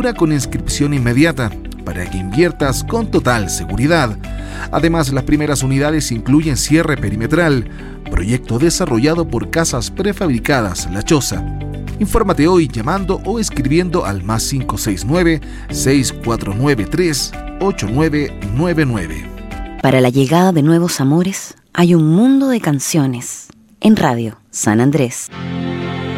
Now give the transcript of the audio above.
segura con inscripción inmediata, para que inviertas con total seguridad. Además, las primeras unidades incluyen cierre perimetral, proyecto desarrollado por Casas Prefabricadas La Choza. Infórmate hoy llamando o escribiendo al +569 6493 8999. Para la llegada de nuevos amores, hay un mundo de canciones en Radio San Andrés.